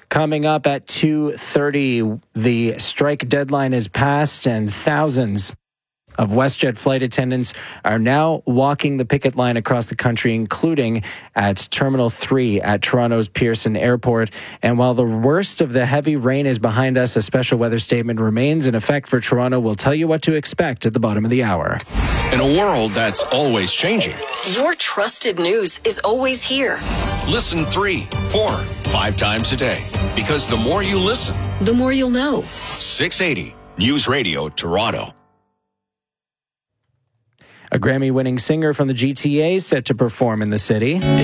Coming up at 2:30, the strike deadline is passed and thousands of WestJet flight attendants are now walking the picket line across the country, including at Terminal 3 at Toronto's Pearson Airport. And while the worst of the heavy rain is behind us, a special weather statement remains in effect for Toronto. We'll tell you what to expect at the bottom of the hour. In a world that's always changing, your trusted news is always here. Listen 3, 4, 5 times a day. Because the more you listen, the more you'll know. 680 News Radio Toronto. A Grammy-winning singer from the GTA set to perform in the city.